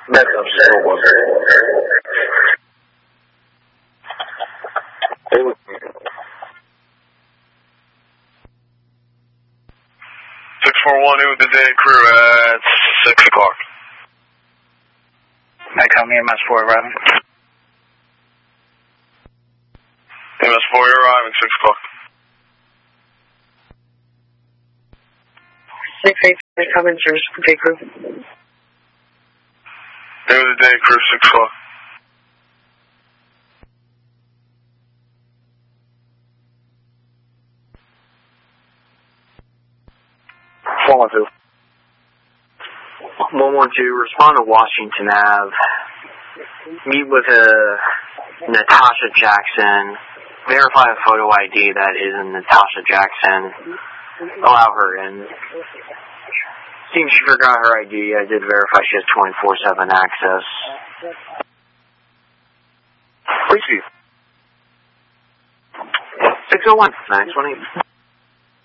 Metro 641 with the day crew at 6 o'clock. Echo me, MS4 arriving. MS4, you're arriving, 6 o'clock. 683 coming through, day crew. With the day crew, 6 o'clock. Two. 112, respond to Washington Ave. Meet with Natasha Jackson. Verify a photo ID that isn't Natasha Jackson. Allow her in. Seems she forgot her ID. I did verify she has 24/7 access. Please view. 601, 928.